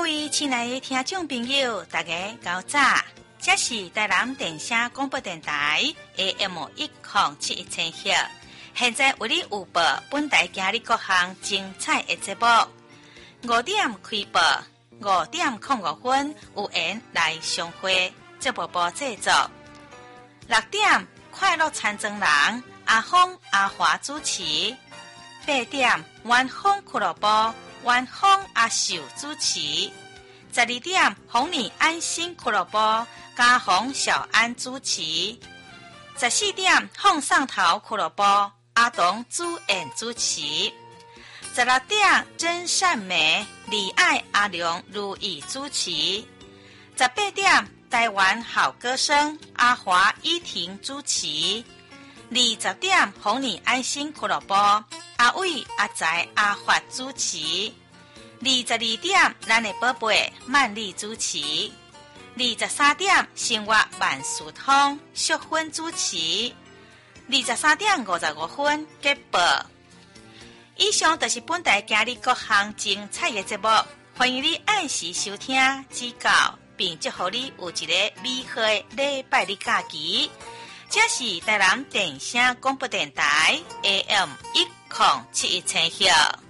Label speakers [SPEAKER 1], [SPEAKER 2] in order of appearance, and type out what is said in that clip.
[SPEAKER 1] 位亲爱的听众朋友，大家早早，这是台南电声广播电台 AM1071赫，现在为你有报本台今日各项精彩的节目。5点开播，5点05分有缘来相会，节目部制作。6点快乐参庄人阿峰阿华主持。8点晚风俱乐部晚风阿秀主持。12点红你安心俱乐部嘉宏小安主持。14点放上头俱乐部阿东主演主持。16点真善美李爱阿良如意主持。18点台湾好歌声阿华依婷主持。20点红你安心俱乐部阿伟阿财阿发主持。22点咱的宝贝曼丽主持。23点生活万事通淑芬主持。23点55分结播。以上就是本台今日各项精彩的节目，欢迎你按时收听指教，并祝福你有一个美好的礼拜日假期。这是台南电声广播电台 AM1071赫。